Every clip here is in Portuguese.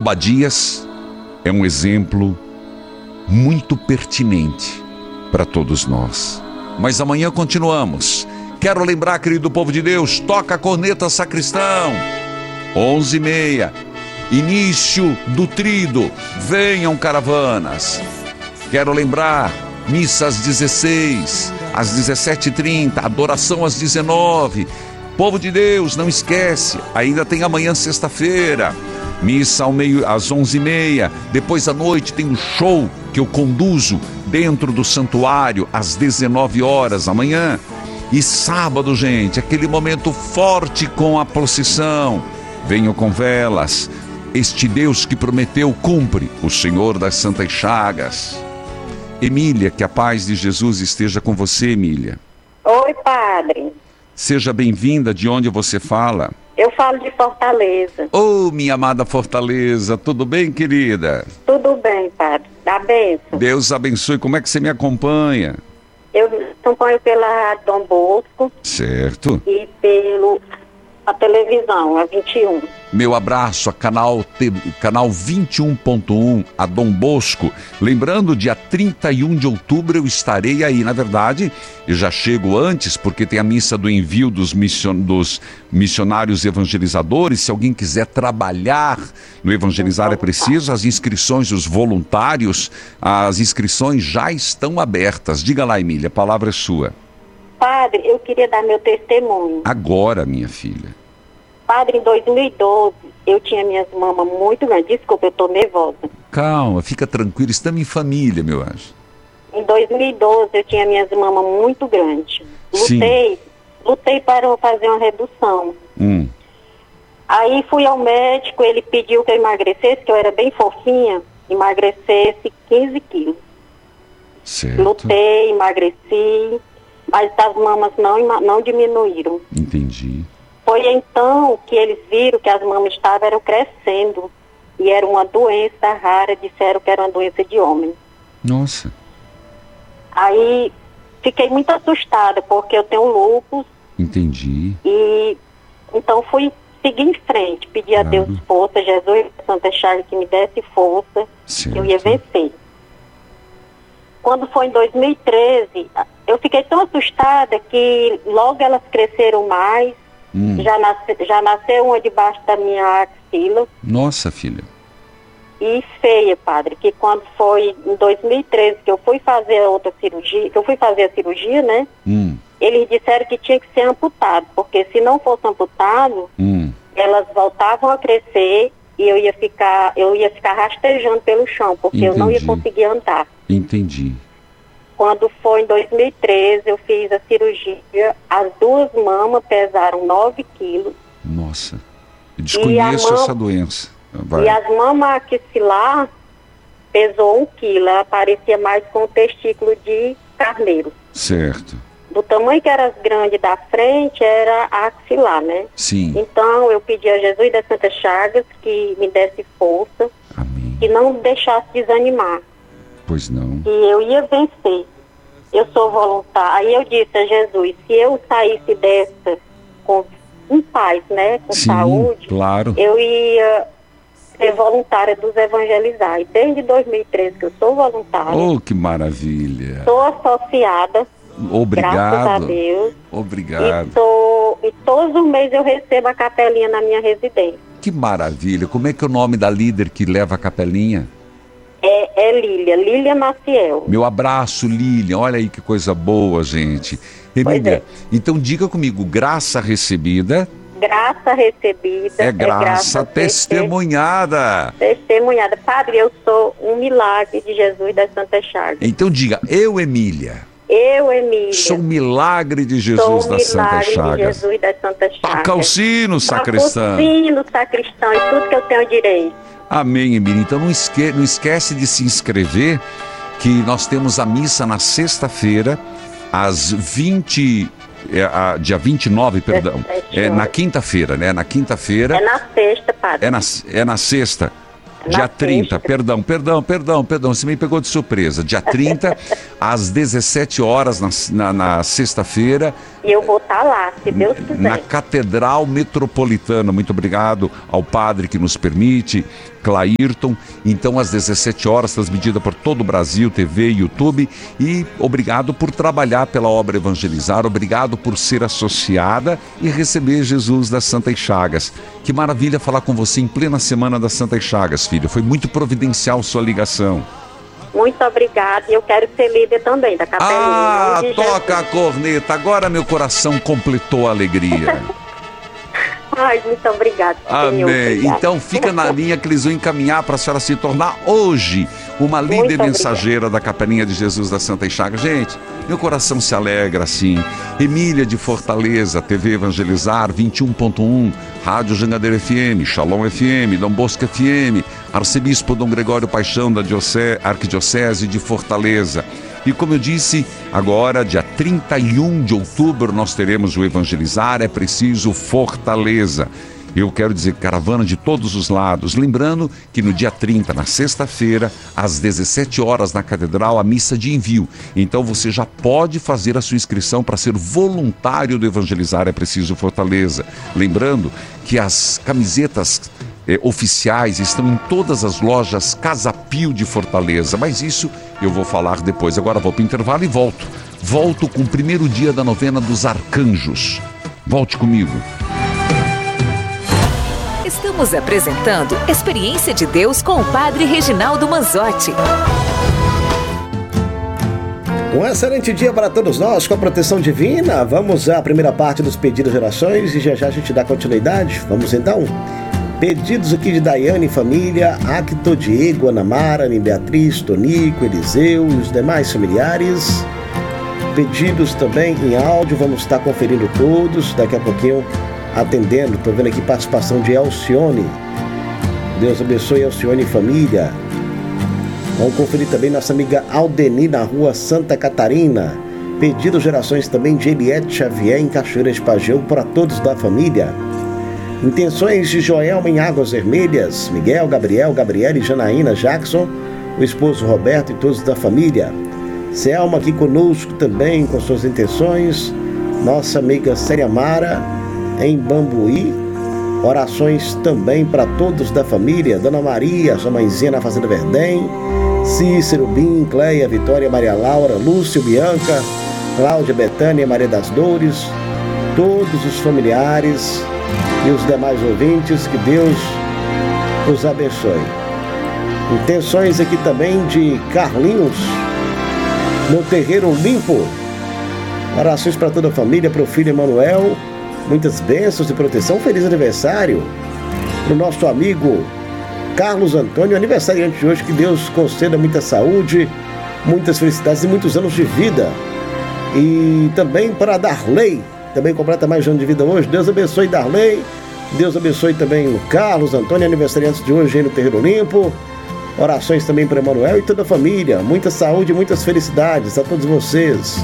Obadias é um exemplo muito pertinente para todos nós. Mas amanhã continuamos. Quero lembrar, querido povo de Deus, toca a corneta, sacristão. 11h30, início do trido, venham caravanas. Quero lembrar, missa às 16, às 17h30, adoração às 19h. Povo de Deus, não esquece, ainda tem amanhã, sexta-feira, missa às 11h30. Depois à noite tem um show que eu conduzo dentro do santuário às 19 horas amanhã. E sábado, gente, aquele momento forte com a procissão. Venham com velas. Este Deus que prometeu cumpre, o Senhor das Santas Chagas. Emília, que a paz de Jesus esteja com você, Emília. Oi, padre. Seja bem-vinda. De onde você fala? Eu falo de Fortaleza. Oh, minha amada Fortaleza, tudo bem, querida? Tudo bem, padre. Dá bênção. Deus abençoe. Como é que você me acompanha? Eu acompanho pela Dom Bosco. Certo. E a televisão, a 21. Meu abraço a canal 21.1, a Dom Bosco. Lembrando, dia 31 de outubro eu estarei aí. Na verdade, eu já chego antes, porque tem a missa do envio dos missionários evangelizadores. Se alguém quiser trabalhar no Evangelizar é Preciso, as inscrições dos voluntários, as inscrições já estão abertas. Diga lá, Emília, a palavra é sua. Padre, eu queria dar meu testemunho. Agora, minha filha. Padre, em 2012, eu tinha minhas mamas muito grandes. Desculpa, eu tô nervosa. Calma, fica tranquilo, estamos em família, meu anjo. Em 2012, eu tinha minhas mamas muito grandes. Lutei para fazer uma redução. Aí fui ao médico, ele pediu que eu emagrecesse, que eu era bem fofinha, emagrecesse 15 quilos. Certo. Lutei, emagreci, mas as mamas não diminuíram. Entendi. Foi então que eles viram que as mamas estavam crescendo e era uma doença rara, disseram que era uma doença de homem. Nossa. Aí fiquei muito assustada, porque eu tenho lúpus. Entendi. E então fui seguir em frente, pedir a Deus força, Jesus, Santa Chagas, que me desse força, certo, que eu ia vencer. Quando foi em 2013, eu fiquei tão assustada que logo elas cresceram mais. Já nasceu uma debaixo da minha axila. Nossa, filha. E feia, padre, que quando foi em 2013 que eu fui fazer a cirurgia, né? Eles disseram que tinha que ser amputado, porque se não fosse amputado, elas voltavam a crescer e eu ia ficar rastejando pelo chão, porque eu não ia conseguir andar. Entendi. Quando foi em 2013, eu fiz a cirurgia, as duas mamas pesaram 9 quilos. Nossa, eu desconheço essa doença. Vai. E as mamas axilar pesou 1 quilo, ela parecia mais com um testículo de carneiro. Certo. Do tamanho que era grande da frente, era a axilar, né? Sim. Então eu pedi a Jesus das Santas Chagas que me desse força. Amém. Que não me deixasse desanimar. Pois não. E eu ia vencer. Eu sou voluntária. Aí eu disse a Jesus, se eu saísse dessa em paz, né, com saúde, claro, eu ia ser voluntária dos Evangelizar. E desde 2013 que eu sou voluntária. Oh, que maravilha. Sou associada. Obrigado. Graças a Deus. Obrigado. E todos os meses eu recebo a capelinha na minha residência. Que maravilha. Como é que é o nome da líder que leva a capelinha? É Lília Maciel. Meu abraço, Lília. Olha aí que coisa boa, gente. Emília, então diga comigo, graça recebida... Graça recebida é graça testemunhada. Testemunhada. Padre, eu sou um milagre de Jesus das Santas Chagas. Então diga, eu, Emília. Eu, Emília. Sou um milagre de Jesus das Santas Chagas. Sou um milagre de Jesus das Santas Chagas. Toca o sino, sacristão. Toca o sino, sacristão, e tudo que eu tenho direito. Amém, Emília. Então não esquece de se inscrever, que nós temos a missa na sexta-feira, às 20... dia 29, perdão. Na quinta-feira, né? Na quinta-feira. É na sexta, padre. É na sexta. Dia 30, perdão, você me pegou de surpresa. Dia 30, às 17 horas, na sexta-feira. E eu vou estar lá, se Deus quiser. Na Catedral Metropolitana. Muito obrigado ao padre que nos permite, Clairton. Então, às 17 horas, transmitida por todo o Brasil, TV, YouTube. E obrigado por trabalhar pela obra Evangelizar. Obrigado por ser associada e receber Jesus das Santas Chagas. Que maravilha falar com você em plena semana das Santas Chagas, filho. Foi muito providencial sua ligação. Muito obrigada, e eu quero ser líder também da capelinha. Toca a corneta, agora meu coração completou a alegria. Ai, muito obrigada. Amém. Então fica na linha que eles vão encaminhar para a senhora se tornar hoje uma líder mensageira da Capelinha de Jesus da Santa Chagas. Gente, meu coração se alegra assim. Emília de Fortaleza, TV Evangelizar 21.1, Rádio Jangadeiro FM, Shalom FM, Dom Bosco FM, Arcebispo Dom Gregório Paixão da Arquidiocese de Fortaleza. E como eu disse, agora, dia 31 de outubro, nós teremos o Evangelizar, é preciso Fortaleza. Eu quero dizer, caravana de todos os lados. Lembrando que no dia 30, na sexta-feira, às 17 horas na Catedral, a missa de envio. Então você já pode fazer a sua inscrição para ser voluntário do Evangelizar, é preciso Fortaleza. Lembrando que as camisetas oficiais estão em todas as lojas Casa Pio de Fortaleza, mas isso eu vou falar depois. Agora vou para o intervalo e volto com o primeiro dia da novena dos arcanjos. Volte comigo. Estamos apresentando Experiência de Deus com o Padre Reginaldo Manzotti. Um excelente dia para todos nós, com a proteção divina. Vamos à primeira parte dos pedidos e orações e já a gente dá continuidade. Vamos então. Pedidos aqui de Daiane e família, Acto, Diego, Ana Mara, Ana Beatriz, Tonico, Eliseu e os demais familiares. Pedidos também em áudio, vamos estar conferindo todos, daqui a pouquinho atendendo. Estou vendo aqui participação de Alcione. Deus abençoe Alcione e família. Vamos conferir também nossa amiga Aldeni na rua Santa Catarina. Pedidos e orações também de Eliette Xavier em Cachoeira de Pajeú para todos da família. Intenções de Joelma em Águas Vermelhas, Miguel, Gabriel, Gabriela e Janaína, Jackson, o esposo Roberto e todos da família. Selma aqui conosco também com suas intenções. Nossa amiga Célia Mara em Bambuí. Orações também para todos da família. Dona Maria, sua mãezinha na Fazenda Verdém. Cícero, Bim, Cleia, Vitória, Maria Laura, Lúcio, Bianca, Cláudia, Betânia, Maria das Dores. Todos os familiares e os demais ouvintes, que Deus os abençoe. Intenções aqui também de Carlinhos no Terreiro Limpo. Orações para toda a família, para o filho Emanuel, muitas bênçãos e proteção. Feliz aniversário para o nosso amigo Carlos Antônio, aniversariante de hoje. Que Deus conceda muita saúde, muitas felicidades e muitos anos de vida. E também para Darley, também completa mais um ano de vida hoje. Deus abençoe Darley. Deus abençoe também o Carlos Antônio, aniversariante de hoje aí no Terreiro Limpo. Orações também para Emanuel e toda a família. Muita saúde e muitas felicidades a todos vocês.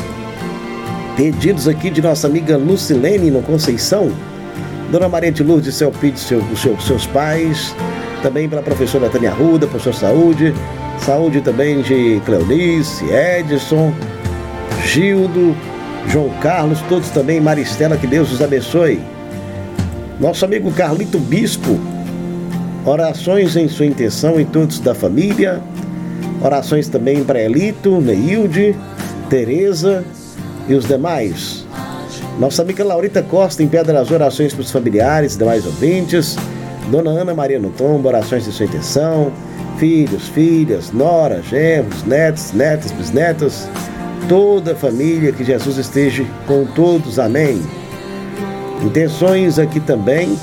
Pedidos aqui de nossa amiga Lucilene no Conceição. Dona Maria de Lourdes, seu pedido, seus pais. Também para a professora Tânia Arruda, por sua saúde. Saúde também de Cleonice, Edson, Gildo, João Carlos, todos também, Maristela, que Deus os abençoe. Nosso amigo Carlito Bispo, orações em sua intenção e todos da família. Orações também para Elito, Neilde, Tereza e os demais. Nossa amiga Laurita Costa, em Pedra Azul, orações para os familiares e demais ouvintes. Dona Ana Maria no Tombo, orações em sua intenção. Filhos, filhas, noras, genros, netos, netas, bisnetos. Toda a família, que Jesus esteja com todos, amém. Intenções aqui também,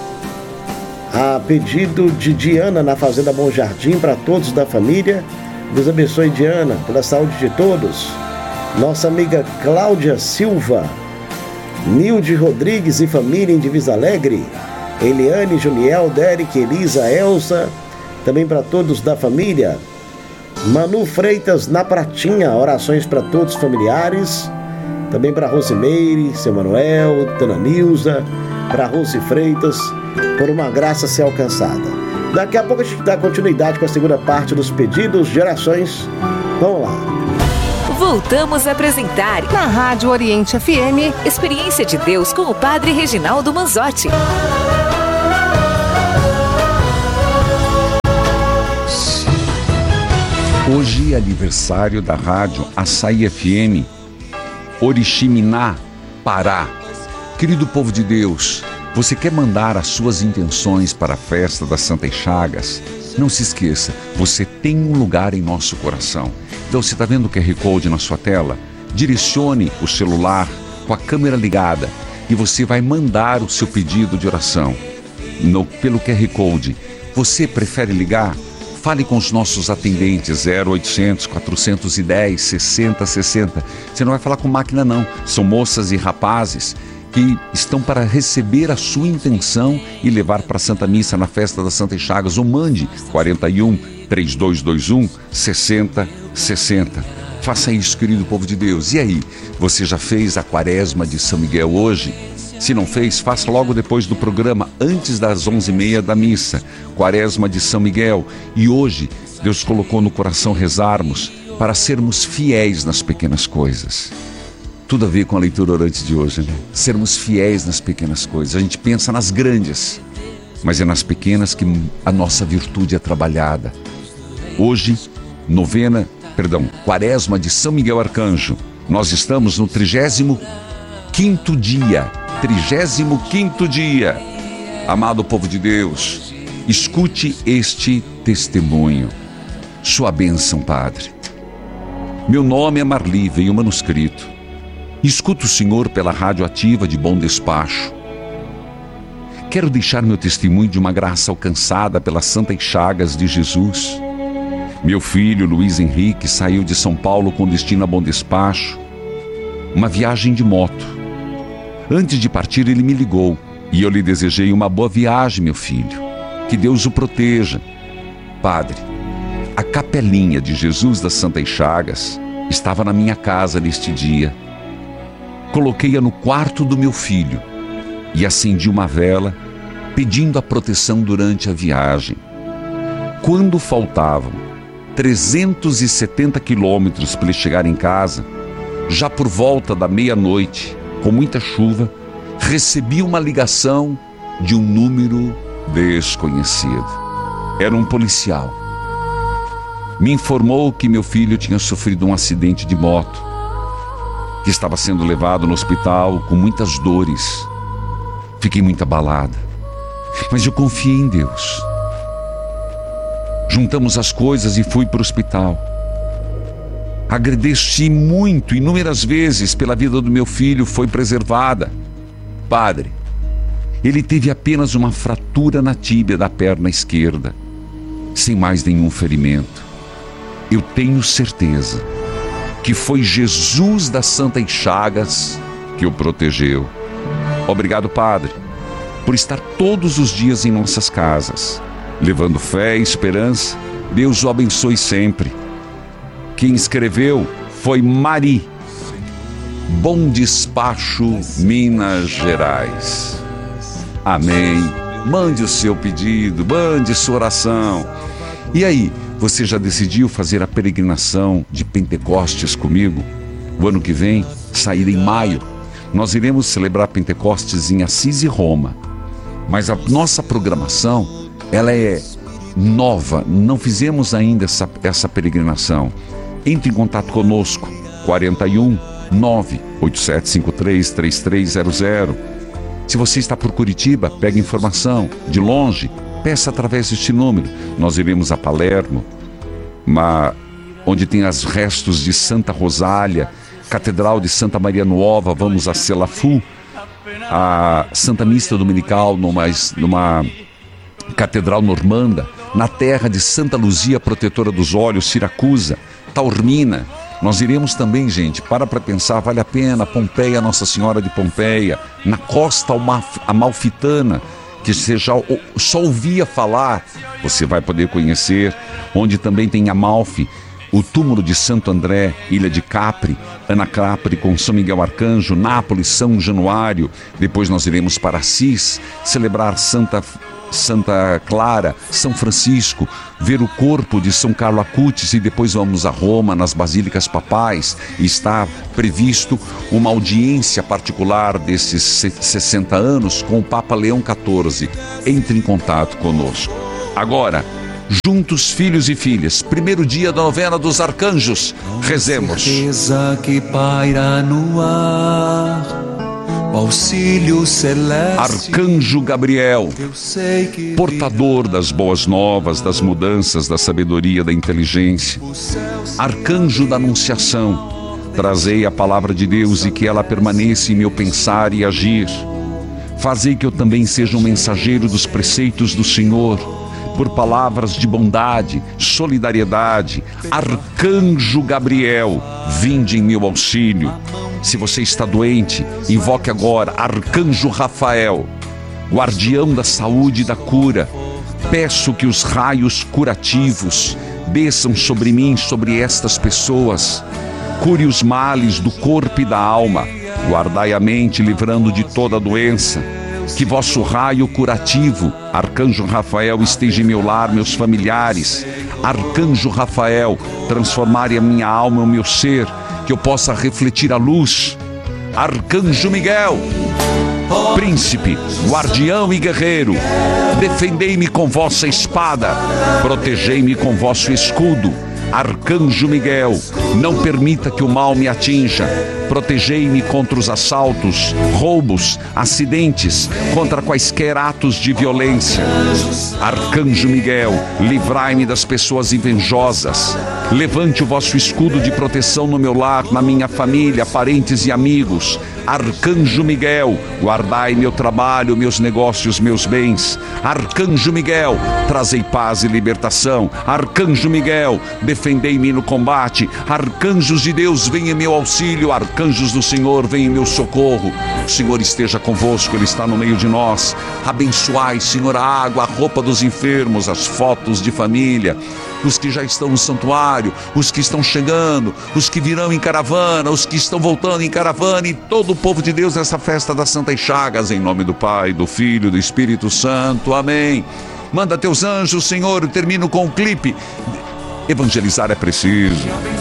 a pedido de Diana na Fazenda Bom Jardim, para todos da família. Deus abençoe Diana, pela saúde de todos. Nossa amiga Cláudia Silva, Nilde Rodrigues e família em Divisa Alegre. Eliane, Juniel, Derek, Elisa, Elsa, também para todos da família. Manu Freitas na Pratinha, orações para todos os familiares. Também para Rosimeire, seu Manuel, Dona Nilza, para Rose Freitas, por uma graça ser alcançada. Daqui a pouco a gente dá continuidade com a segunda parte dos pedidos de orações. Vamos lá. Voltamos a apresentar na Rádio Oriente FM, Experiência de Deus com o Padre Reginaldo Manzotti. Hoje é aniversário da rádio Açaí FM, Oriximiná, Pará. Querido povo de Deus, você quer mandar as suas intenções para a festa das Santas Chagas? Não se esqueça, você tem um lugar em nosso coração. Então, você está vendo o QR Code na sua tela? Direcione o celular com a câmera ligada e você vai mandar o seu pedido de oração pelo QR Code. Você prefere ligar? Fale com os nossos atendentes, 0800 410 6060. Você não vai falar com máquina não, são moças e rapazes que estão para receber a sua intenção e levar para a Santa Missa na festa das Santas Chagas. Ou mande 41 3221 6060. Faça isso, querido povo de Deus. E aí, você já fez a quaresma de São Miguel hoje? Se não fez, faça logo depois do programa, antes das 11h30 da missa. Quaresma de São Miguel. E hoje, Deus colocou no coração rezarmos para sermos fiéis nas pequenas coisas. Tudo a ver com a leitura orante de hoje, né? Sermos fiéis nas pequenas coisas. A gente pensa nas grandes, mas é nas pequenas que a nossa virtude é trabalhada. Hoje, Quaresma de São Miguel Arcanjo. Nós estamos no 35º dia. 35º dia. Amado povo de Deus, escute este testemunho. Sua bênção, Padre. Meu nome é Marli, veio o manuscrito. Escuto o Senhor pela rádio ativa de Bom Despacho. Quero deixar meu testemunho de uma graça alcançada pelas Santas Chagas de Jesus. Meu filho, Luiz Henrique, saiu de São Paulo com destino a Bom Despacho. Uma viagem de moto. Antes de partir, ele me ligou e eu lhe desejei uma boa viagem, meu filho. Que Deus o proteja. Padre, a capelinha de Jesus das Santas Chagas estava na minha casa neste dia. Coloquei-a no quarto do meu filho e acendi uma vela, pedindo a proteção durante a viagem. Quando faltavam 370 quilômetros para ele chegar em casa, já por volta da meia-noite, com muita chuva, recebi uma ligação de um número desconhecido. Era um policial. Me informou que meu filho tinha sofrido um acidente de moto, que estava sendo levado no hospital com muitas dores. Fiquei muito abalada, mas eu confiei em Deus. Juntamos as coisas e fui para o hospital. Agradeci muito, inúmeras vezes, pela vida do meu filho, foi preservada. Padre, ele teve apenas uma fratura na tíbia da perna esquerda, sem mais nenhum ferimento. Eu tenho certeza que foi Jesus das Santas Chagas que o protegeu. Obrigado, Padre, por estar todos os dias em nossas casas, levando fé e esperança. Deus o abençoe sempre. Quem escreveu foi Mari, Bom Despacho, Minas Gerais. Amém. Mande o seu pedido, mande sua oração. E aí, você já decidiu fazer a peregrinação de Pentecostes comigo? O ano que vem, sair em maio, nós iremos celebrar Pentecostes em Assis e Roma. Mas a nossa programação, ela é nova, não fizemos ainda essa peregrinação. Entre em contato conosco, 41 98753 3300. Se você está por Curitiba, pega informação. De longe, peça através deste número. Nós iremos a Palermo, onde tem os restos de Santa Rosália, Catedral de Santa Maria Nova. Vamos a Selafu, a Santa Missa Dominical numa Catedral Normanda, na terra de Santa Luzia, protetora dos olhos, Siracusa, Taormina. Nós iremos também, gente, para pensar, vale a pena, Pompeia, Nossa Senhora de Pompeia, na costa amalfitana, que você já só ouvia falar, você vai poder conhecer, onde também tem Amalfi, o túmulo de Santo André, Ilha de Capri, Ana Capri com São Miguel Arcanjo, Nápoles, São Januário. Depois nós iremos para Assis, celebrar Santa Santa Clara, São Francisco, ver o corpo de São Carlo Acutis e depois vamos a Roma, nas basílicas papais. E está previsto uma audiência particular desses 60 anos com o Papa Leão XIV. Entre em contato conosco. Agora, juntos, filhos e filhas, primeiro dia da novena dos arcanjos, rezemos. Que paira no ar, auxílio celeste. Arcanjo Gabriel, portador das boas novas, das mudanças, da sabedoria, da inteligência. Arcanjo da Anunciação, trazei a palavra de Deus e que ela permaneça em meu pensar e agir. Fazei que eu também seja um mensageiro dos preceitos do Senhor, por palavras de bondade, solidariedade. Arcanjo Gabriel, vinde em meu auxílio. Se você está doente, invoque agora Arcanjo Rafael, guardião da saúde e da cura. Peço que os raios curativos desçam sobre mim, sobre estas pessoas. Cure os males do corpo e da alma. Guardai a mente, livrando de toda doença. Que vosso raio curativo, Arcanjo Rafael, esteja em meu lar, meus familiares. Arcanjo Rafael, transformare a minha alma e o meu ser, que eu possa refletir a luz. Arcanjo Miguel, príncipe, guardião e guerreiro, defendei-me com vossa espada, protegei-me com vosso escudo. Arcanjo Miguel, não permita que o mal me atinja. Protegei-me contra os assaltos, roubos, acidentes, contra quaisquer atos de violência. Arcanjo Miguel, livrai-me das pessoas invenjosas. Levante o vosso escudo de proteção no meu lar, na minha família, parentes e amigos. Arcanjo Miguel, guardai meu trabalho, meus negócios, meus bens. Arcanjo Miguel, trazei paz e libertação. Arcanjo Miguel, defendei-me no combate. Arcanjos de Deus, venham em meu auxílio. Arcanjos do Senhor, venham em meu socorro. O Senhor esteja convosco, Ele está no meio de nós. Abençoai, Senhor, a água, a roupa dos enfermos, as fotos de família, os que já estão no santuário, os que estão chegando, os que virão em caravana, os que estão voltando em caravana e todo o povo de Deus nessa festa das Santas Chagas, em nome do Pai, do Filho e do Espírito Santo. Amém. Manda teus anjos, Senhor. Eu termino com um clipe. Evangelizar é preciso.